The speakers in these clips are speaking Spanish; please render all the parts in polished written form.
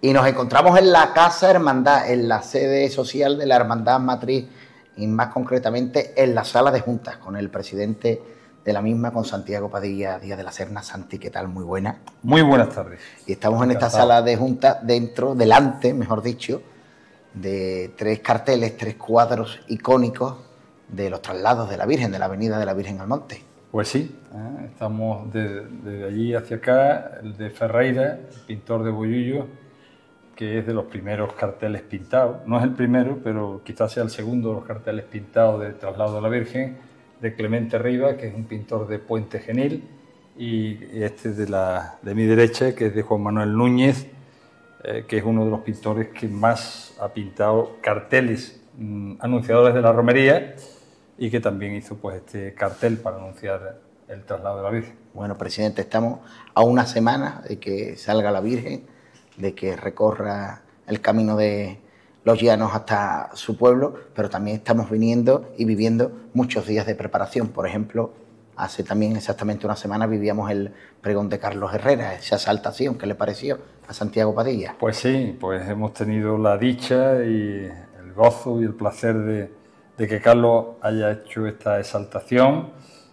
Y nos encontramos en la Casa Hermandad, en la sede social de la Hermandad Matriz, y más concretamente en la sala de juntas, con el presidente de la misma, con Santiago Padilla Díaz de la Serna. Santi, ¿qué tal? Muy buena. Muy buenas tardes. Y estamos en esta sala de juntas, delante, mejor dicho, de 3 carteles, 3 cuadros icónicos de los traslados de la Virgen, de la Avenida de la Virgen al Monte. Pues sí, estamos desde allí hacia acá, el de Ferreira, el pintor de Bollullo, que es de los primeros carteles pintados. No es el primero, pero quizás sea el segundo de los carteles pintados de traslado de la Virgen, de Clemente Rivas, que es un pintor de Puente Genil, y este de mi derecha, que es de Juan Manuel Núñez, que es uno de los pintores que más ha pintado carteles anunciadores de la romería, y que también hizo pues este cartel para anunciar el traslado de la Virgen. Bueno, presidente, estamos a una semana de que salga la Virgen, de que recorra el camino de los llanos hasta su pueblo, pero también estamos viniendo y viviendo muchos días de preparación. Por ejemplo, hace también exactamente una semana vivíamos el pregón de Carlos Herrera, esa exaltación. ¿Qué le pareció a Santiago Padilla? Pues sí, pues hemos tenido la dicha y el gozo y el placer de que Carlos haya hecho esta exaltación.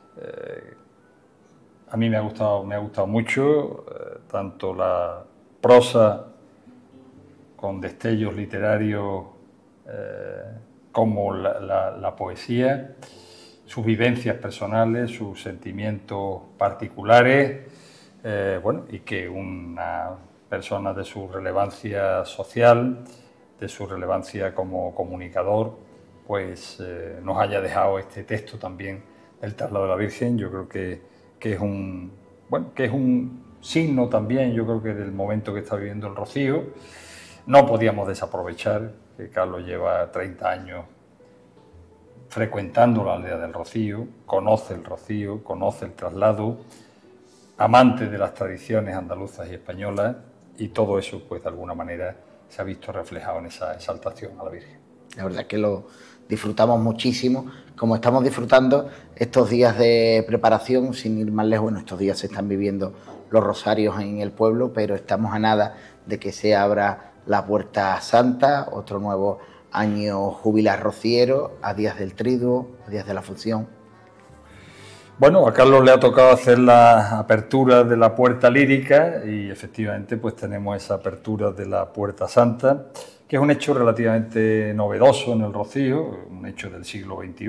A mí me ha gustado mucho, tanto la prosa con destellos literarios como la poesía, sus vivencias personales, sus sentimientos particulares, y que una persona de su relevancia social, de su relevancia como comunicador, pues nos haya dejado este texto también del traslado de la Virgen. Yo creo que es un signo también, yo creo que del momento que está viviendo el Rocío. No podíamos desaprovechar que Carlos lleva 30 años frecuentando la aldea del Rocío, conoce el Rocío, conoce el traslado, amante de las tradiciones andaluzas y españolas, y todo eso, pues de alguna manera, se ha visto reflejado en esa exaltación a la Virgen. La verdad es que lo disfrutamos muchísimo, como estamos disfrutando estos días de preparación, sin ir más lejos. Bueno, estos días se están viviendo los rosarios en el pueblo, pero estamos a nada de que se abra la Puerta Santa, otro nuevo año jubilar rociero, a días del Triduo, a días de la Función. Bueno, a Carlos le ha tocado hacer la apertura de la Puerta Lírica, y efectivamente pues tenemos esa apertura de la Puerta Santa, que es un hecho relativamente novedoso en el Rocío, un hecho del siglo XXI.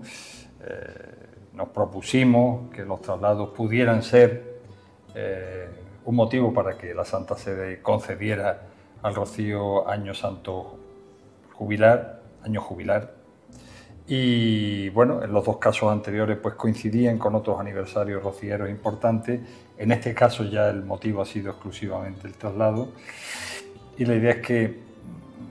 Nos propusimos que los traslados pudieran ser un motivo para que la Santa Sede concediera al Rocío año santo jubilar, año jubilar. Y bueno, en los dos casos anteriores pues coincidían con otros aniversarios rocieros importantes. En este caso ya el motivo ha sido exclusivamente el traslado, y la idea es que